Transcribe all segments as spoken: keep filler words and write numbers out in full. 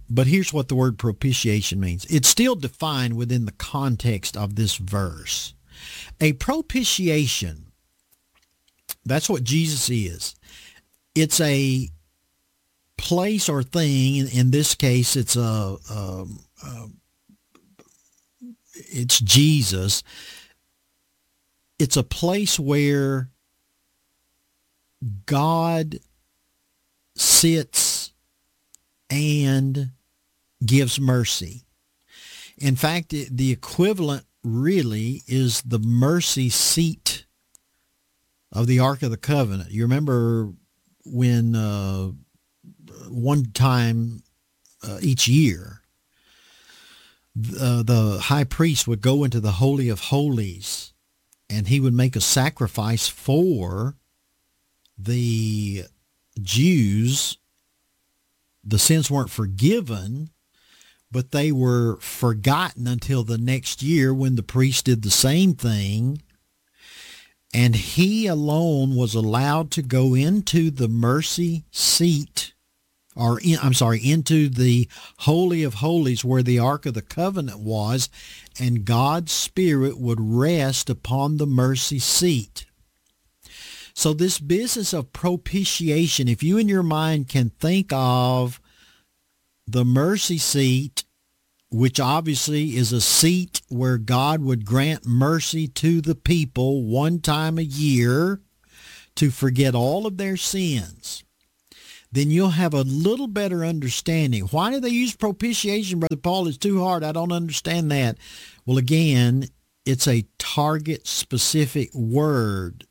But here's what the word propitiation means. It's still defined within the context of this verse. A propitiation, that's what Jesus is. It's a place or thing. In, in this case, it's a, a, a it's Jesus. It's a place where God sits and gives mercy. In fact, the equivalent really is the mercy seat of the Ark of the Covenant. You remember when uh, one time uh, each year, uh, the high priest would go into the Holy of Holies and he would make a sacrifice for the Jews. The sins weren't forgiven, but they were forgotten until the next year when the priest did the same thing. And he alone was allowed to go into the mercy seat, or in, I'm sorry, into the Holy of Holies where the Ark of the Covenant was, and God's Spirit would rest upon the mercy seat. So this business of propitiation, if you in your mind can think of the mercy seat, which obviously is a seat where God would grant mercy to the people one time a year to forget all of their sins, then you'll have a little better understanding. Why do they use propitiation, Brother Paul? It's too hard. I don't understand that. Well, again, it's a target-specific word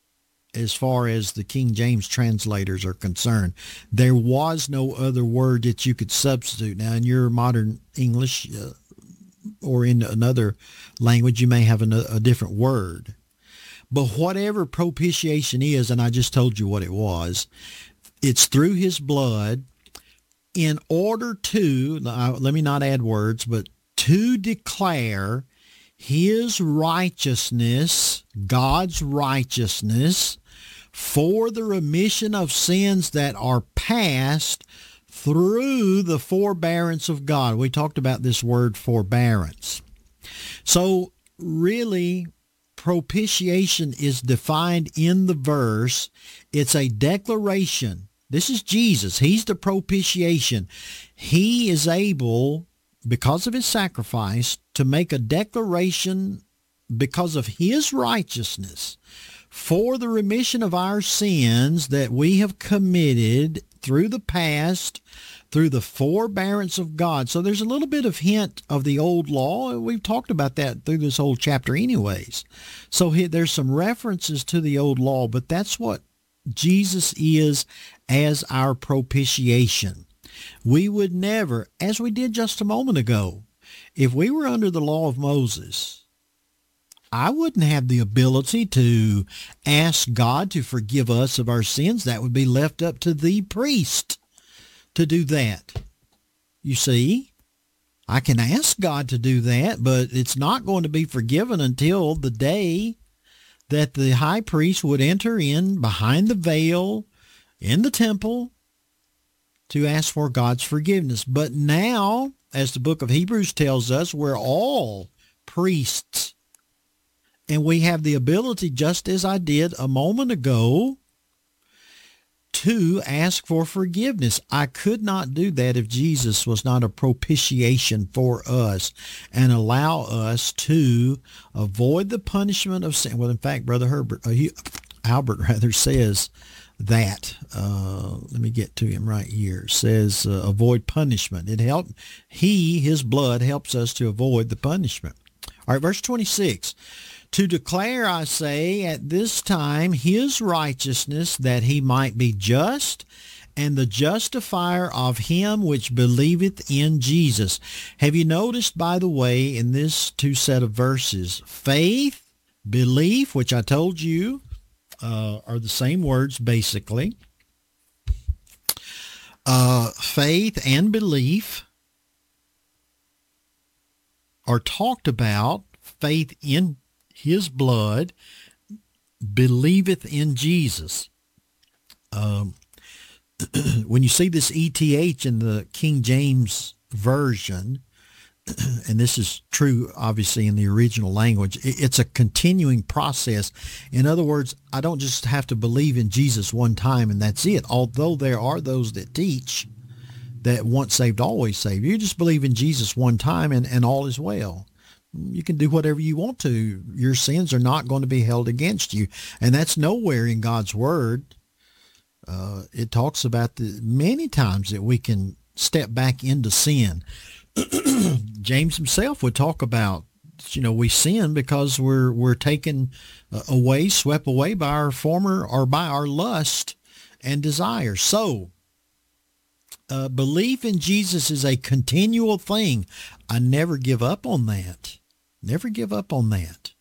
as far as the King James translators are concerned. There was no other word that you could substitute. Now, in your modern English uh, or in another language, you may have a, a different word. But whatever propitiation is, and I just told you what it was, it's through his blood in order to, uh, let me not add words, but to declare his righteousness, God's righteousness, for the remission of sins that are past through the forbearance of God. We talked about this word forbearance. So really, propitiation is defined in the verse. It's a declaration. This is Jesus. He's the propitiation. He is able, because of his sacrifice, to make a declaration because of his righteousness for the remission of our sins that we have committed through the past, through the forbearance of God. So there's a little bit of hint of the old law. We've talked about that through this whole chapter anyways. So here, there's some references to the old law, but that's what Jesus is as our propitiation. We would never, as we did just a moment ago, if we were under the law of Moses, I wouldn't have the ability to ask God to forgive us of our sins. That would be left up to the priest to do that. You see, I can ask God to do that, but it's not going to be forgiven until the day that the high priest would enter in behind the veil in the temple to ask for God's forgiveness. But now, as the book of Hebrews tells us, we're all priests. And we have the ability, just as I did a moment ago, to ask for forgiveness. I could not do that if Jesus was not a propitiation for us and allow us to avoid the punishment of sin. Well, in fact, Brother Herbert, uh, he, Albert rather says that. Uh, let me get to him right here. Says uh, avoid punishment. It helped. He, his blood, helps us to avoid the punishment. All right, verse twenty-six. To declare, I say, at this time his righteousness, that he might be just and the justifier of him which believeth in Jesus. Have you noticed, by the way, in this two set of verses, faith, belief, which I told you uh, are the same words basically. Uh, faith and belief are talked about. Faith in his blood, believeth in Jesus. Um, when you see this E T H in the King James Version, and this is true, obviously, in the original language, it's a continuing process. In other words, I don't just have to believe in Jesus one time and that's it, although there are those that teach that once saved, always saved. You just believe in Jesus one time and, and all is well. You can do whatever you want to. Your sins are not going to be held against you. And that's nowhere in God's Word. Uh, it talks about the many times that we can step back into sin. James himself would talk about, you know, we sin because we're we're taken away, swept away by our former or by our lust and desire. So, uh, belief in Jesus is a continual thing. I never give up on that. Never give up on that.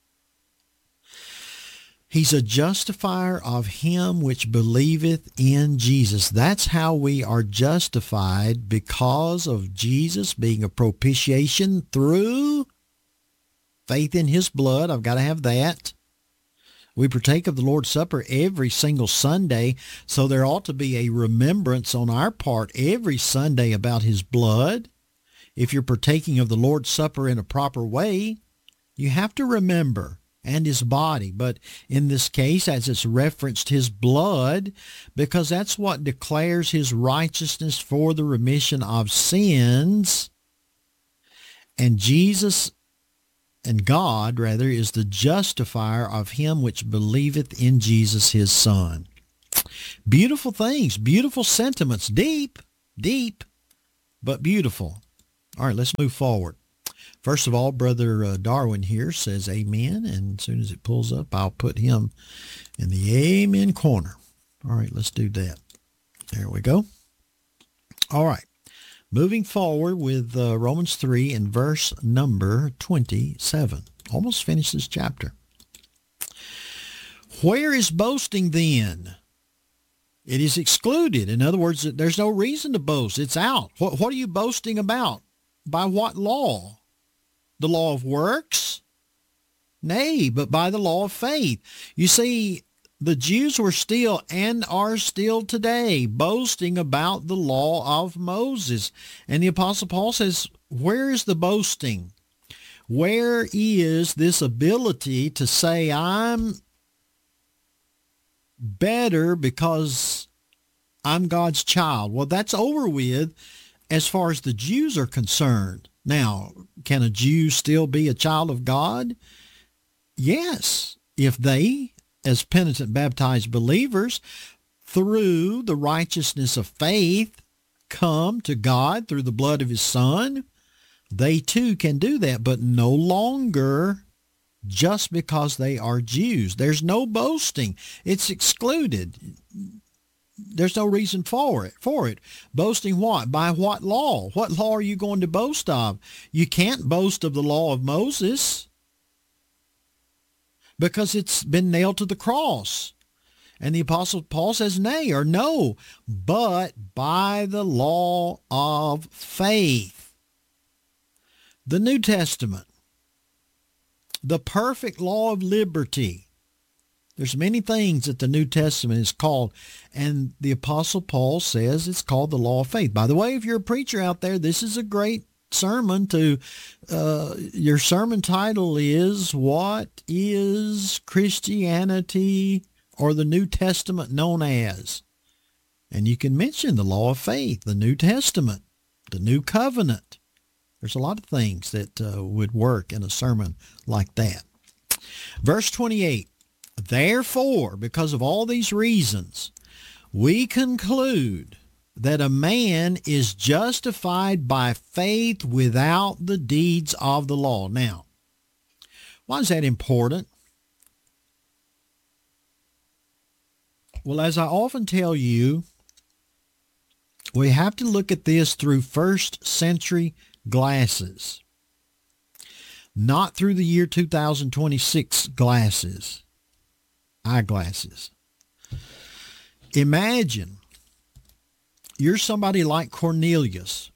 He's a justifier of him which believeth in Jesus. That's how we are justified, because of Jesus being a propitiation through faith in his blood. I've got to have that. We partake of the Lord's Supper every single Sunday, so there ought to be a remembrance on our part every Sunday about his blood. If you're partaking of the Lord's Supper in a proper way, you have to remember, and his body. But in this case, as it's referenced, his blood, because that's what declares his righteousness for the remission of sins. And Jesus, and God, rather, is the justifier of him which believeth in Jesus his Son. Beautiful things, beautiful sentiments, deep, deep, but beautiful. All right, let's move forward. First of all, Brother uh, Darwin here says amen, and as soon as it pulls up, I'll put him in the amen corner. All right, let's do that. There we go. All right, moving forward with uh, Romans three and verse number twenty-seven. Almost finished this chapter. Where is boasting then? It is excluded. In other words, there's no reason to boast. It's out. What, what are you boasting about? By what law? The law of works? Nay, but by the law of faith. You see, the Jews were still and are still today boasting about the law of Moses. And the Apostle Paul says, where is the boasting? Where is this ability to say, I'm better because I'm God's child? Well, that's over with as far as the Jews are concerned. Now, can a Jew still be a child of God? Yes, if they, as penitent baptized believers, through the righteousness of faith, come to God through the blood of his Son, they too can do that, but no longer just because they are Jews. There's no boasting. It's excluded. There's no reason for it. For it. Boasting what? By what law? What law are you going to boast of? You can't boast of the law of Moses because it's been nailed to the cross. And the Apostle Paul says nay or no, but by the law of faith. The New Testament, the perfect law of liberty. There's many things that the New Testament is called, and the Apostle Paul says it's called the law of faith. By the way, if you're a preacher out there, this is a great sermon to, uh, your sermon title is, What is Christianity or the New Testament known as? And you can mention the law of faith, the New Testament, the New Covenant. There's a lot of things that uh, would work in a sermon like that. Verse twenty-eight. Therefore, because of all these reasons, we conclude that a man is justified by faith without the deeds of the law. Now, why is that important? Well, as I often tell you, we have to look at this through first century glasses, not through the year two thousand twenty-six glasses. Eyeglasses. Imagine you're somebody like Cornelius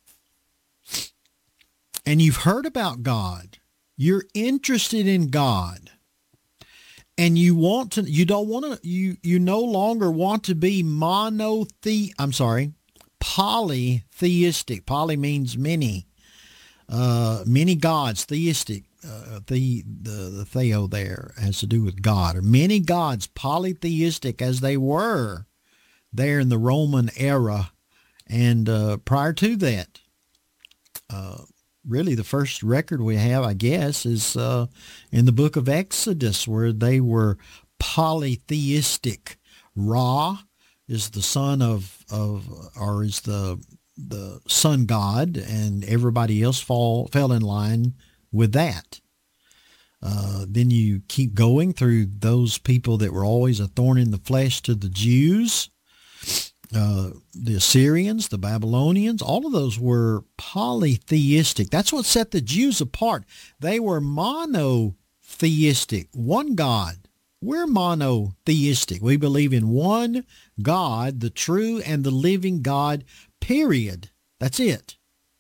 and you've heard about God. You're interested in God. And you want to, you don't want to, you, you no longer want to be monothe, I'm sorry, polytheistic. Poly means many, uh, many gods, theistic. Uh, the, the, the theo there has to do with God, or many gods, polytheistic as they were there in the Roman era. And uh, prior to that, uh, really the first record we have, I guess, is uh, in the book of Exodus, where they were polytheistic. Ra is the son of, of or is the the sun god, and everybody else fall fell in line with that. Uh, then you keep going through those people that were always a thorn in the flesh to the Jews. Uh, the Assyrians, the Babylonians, all of those were polytheistic. That's what set the Jews apart. They were monotheistic, one God. We're monotheistic. We believe in one God, the true and the living God, period. That's it.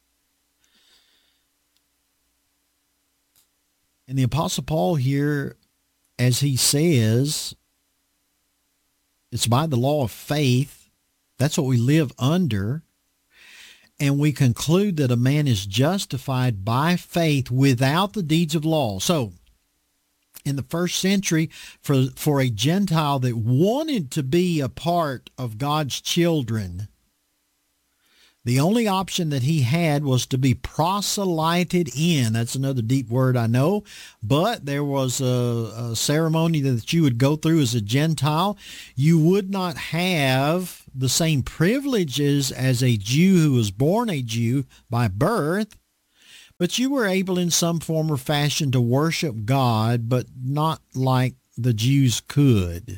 And the Apostle Paul here, as he says, it's by the law of faith. That's what we live under. And we conclude that a man is justified by faith without the deeds of law. So, in the first century, for, for a Gentile that wanted to be a part of God's children, the only option that he had was to be proselyted in. That's another deep word, I know. But there was a, a ceremony that you would go through as a Gentile. You would not have the same privileges as a Jew who was born a Jew by birth, but you were able in some form or fashion to worship God, but not like the Jews could.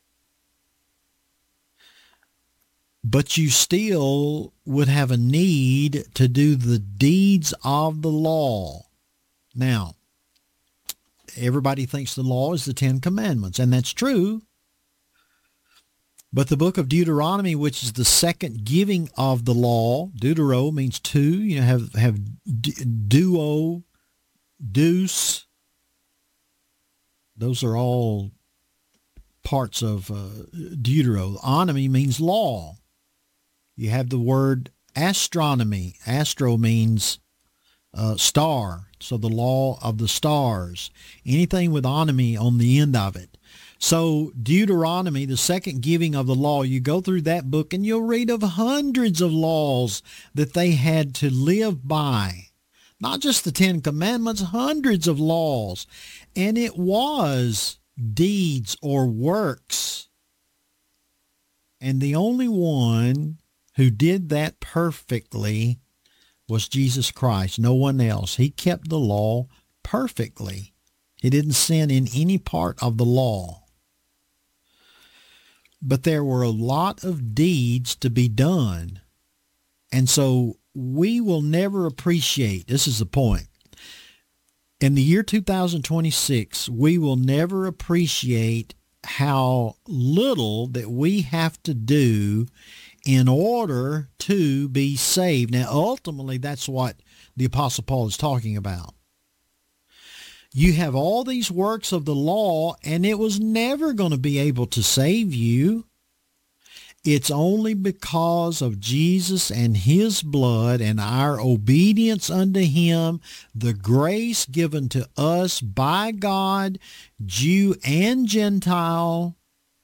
But you still would have a need to do the deeds of the law. Now, everybody thinks the law is the Ten Commandments, and that's true. But the book of Deuteronomy, which is the second giving of the law, deutero means two. You know, have have duo, deuce. Those are all parts of uh, deutero. Onomy means law. You have the word astronomy. Astro means uh, star. So the law of the stars. Anything with onomy on the end of it. So Deuteronomy, the second giving of the law, you go through that book and you'll read of hundreds of laws that they had to live by. Not just the Ten Commandments, hundreds of laws. And it was deeds or works. And the only one who did that perfectly was Jesus Christ, no one else. He kept the law perfectly. He didn't sin in any part of the law. But there were a lot of deeds to be done. And so we will never appreciate, this is the point, in the year two thousand twenty-six, we will never appreciate how little that we have to do in order to be saved. Now, ultimately, that's what the Apostle Paul is talking about. You have all these works of the law, and it was never going to be able to save you. It's only because of Jesus and his blood and our obedience unto him, the grace given to us by God, Jew and Gentile.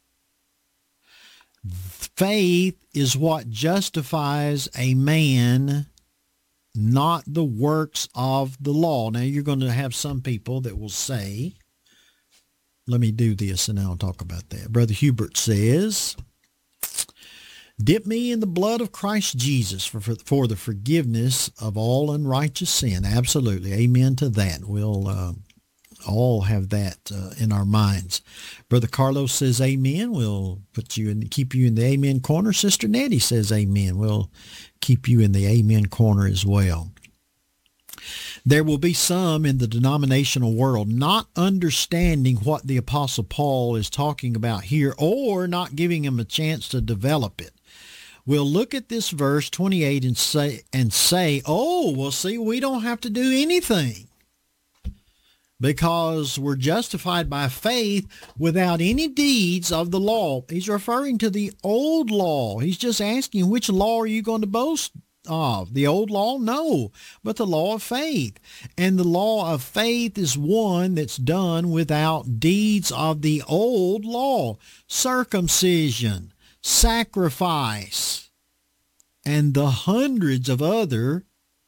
Faith is what justifies a man, not the works of the law. Now, you're going to have some people that will say, let me do this and I'll talk about that. Brother Hubert says, dip me in the blood of Christ Jesus for, for, for the forgiveness of all unrighteous sin. Absolutely. Amen to that. We'll uh, all have that uh, in our minds. Brother Carlos says amen. We'll put you in, keep you in the amen corner. Sister Nettie says amen. We'll keep you in the amen corner as well. There will be some in the denominational world not understanding what the Apostle Paul is talking about here, or not giving him a chance to develop it. We'll look at this verse twenty-eight and say, and say, oh, well, see, we don't have to do anything. because we're justified by faith without any deeds of the law. He's referring to the old law. He's just asking, which law are you going to boast of? The old law? No, but the law of faith. And the law of faith is one that's done without deeds of the old law. Circumcision, sacrifice, and the hundreds of other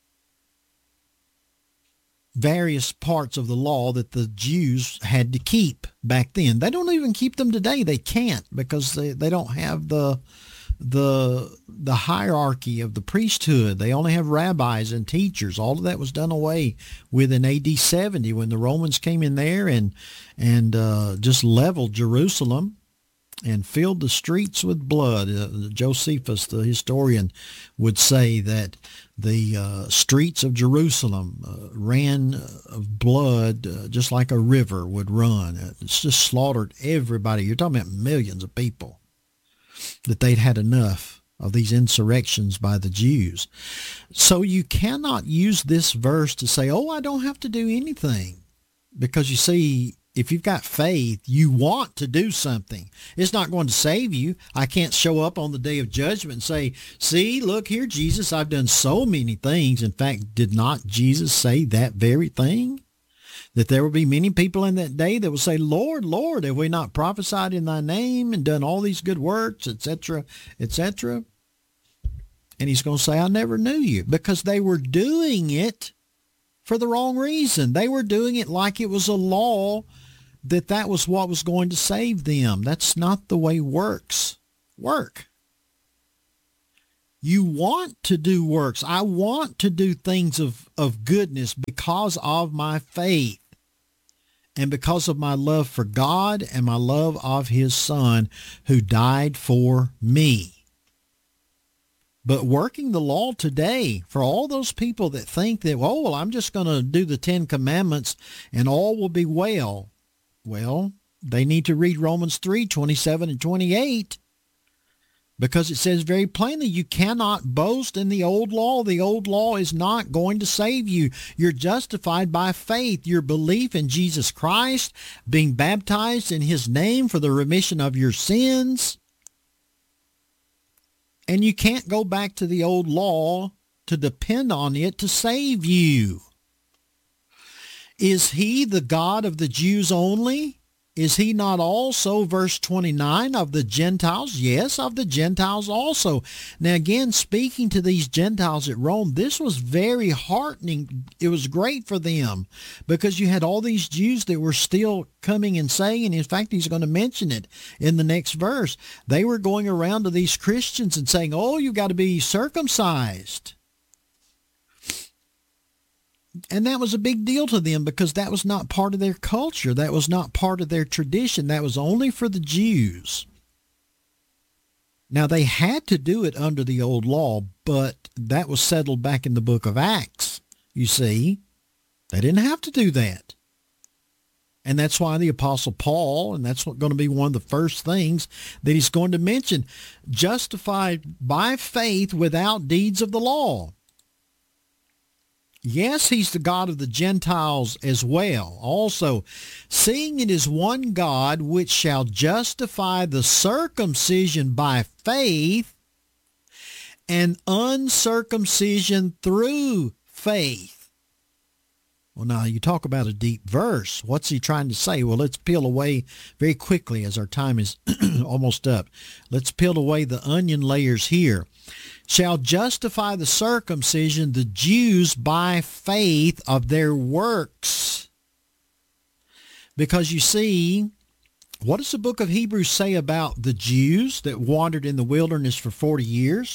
various parts of the law that the Jews had to keep back then. They don't even keep them today. They can't, because they, they don't have the the the hierarchy of the priesthood. They only have rabbis and teachers. All of that was done away with in A D seventy when the Romans came in there and and uh, just leveled Jerusalem and filled the streets with blood. Uh, Josephus, the historian, would say that the uh, streets of Jerusalem uh, ran of blood uh, just like a river would run. It's just slaughtered everybody. You're talking about millions of people, that they'd had enough of these insurrections by the Jews. So you cannot use this verse to say, oh, I don't have to do anything. Because you see, if you've got faith, you want to do something. It's not going to save you. I can't show up on the day of judgment and say, see, look here, Jesus, I've done so many things. In fact, did not Jesus say that very thing? That there will be many people in that day that will say, Lord, Lord, have we not prophesied in thy name and done all these good works, et cetera, et cetera? And he's going to say, I never knew you, because they were doing it for the wrong reason. They were doing it like it was a law, that that was what was going to save them. That's not the way works work. You want to do works. I want to do things of, of goodness because of my faith and because of my love for God and my love of his Son who died for me. But working the law today, for all those people that think that, oh, well, I'm just going to do the Ten Commandments and all will be well. Well, they need to read Romans three, twenty-seven and twenty-eight, because it says very plainly, you cannot boast in the old law. The old law is not going to save you. You're justified by faith, your belief in Jesus Christ, being baptized in his name for the remission of your sins. And you can't go back to the old law to depend on it to save you. Is he the God of the Jews only? Is he not also, verse twenty-nine, of the Gentiles? Yes, of the Gentiles also. Now again, speaking to these Gentiles at Rome, this was very heartening. It was great for them because you had all these Jews that were still coming and saying, and in fact, he's going to mention it in the next verse. They were going around to these Christians and saying, oh, you've got to be circumcised. And that was a big deal to them because that was not part of their culture. That was not part of their tradition. That was only for the Jews. Now, they had to do it under the old law, but that was settled back in the book of Acts, you see. They didn't have to do that. And that's why the Apostle Paul, and that's going to be one of the first things that he's going to mention, justified by faith without deeds of the law. Yes, he's the God of the Gentiles as well. Also, seeing it is one God which shall justify the circumcision by faith and uncircumcision through faith. Well, now you talk about a deep verse. What's he trying to say? Well, let's peel away very quickly as our time is almost up. Let's peel away the onion layers here. Shall justify the circumcision, the Jews, by faith of their works. Because you see, what does the book of Hebrews say about the Jews that wandered in the wilderness for forty years?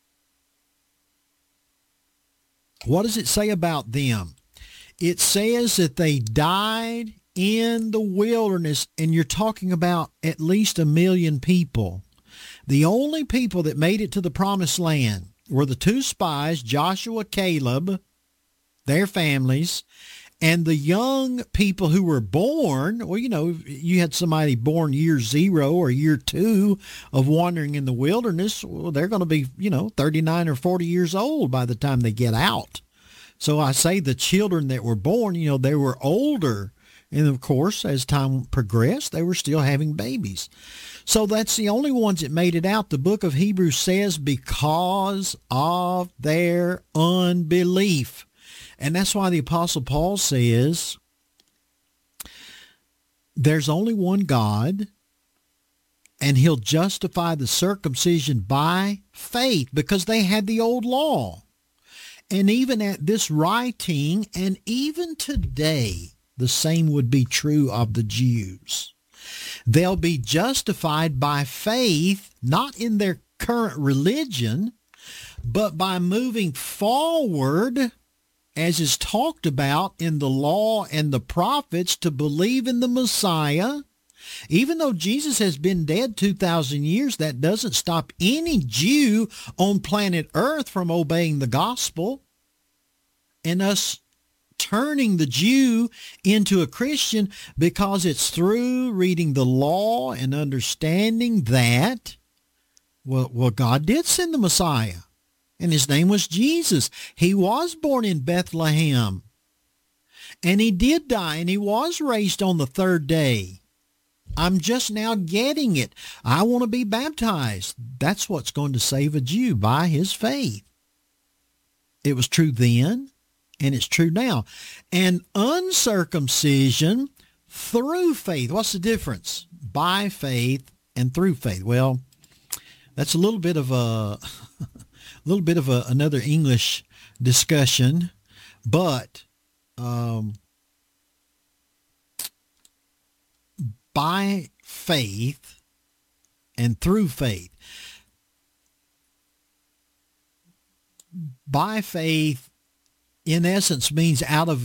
What does it say about them? It says that they died in the wilderness, and you're talking about at least a million people. The only people that made it to the promised land were the two spies, Joshua, Caleb, their families, and the young people who were born. Well, you know, you had somebody born year zero or year two of wandering in the wilderness. Well, they're going to be, you know, thirty-nine or forty years old by the time they get out. So I say the children that were born, you know, they were older And of course, as time progressed, they were still having babies. So that's the only ones that made it out. The book of Hebrews says because of their unbelief. And that's why the Apostle Paul says there's only one God, and he'll justify the circumcision by faith, because they had the old law. And even at this writing, and even today, the same would be true of the Jews. They'll be justified by faith, not in their current religion, but by moving forward, as is talked about in the law and the prophets, to believe in the Messiah. Even though Jesus has been dead two thousand years, that doesn't stop any Jew on planet Earth from obeying the gospel, and us turning the Jew into a Christian, because it's through reading the law and understanding that, well, well, God did send the Messiah, and his name was Jesus. He was born in Bethlehem, and he did die, and he was raised on the third day. I'm just now getting it. I want to be baptized. That's what's going to save a Jew, by his faith. It was true then, and it's true now. And uncircumcision through faith. What's the difference? By faith and through faith. Well, that's a little bit of a, a little bit of a, another English discussion, but um, by faith and through faith. By faith, in essence, means out of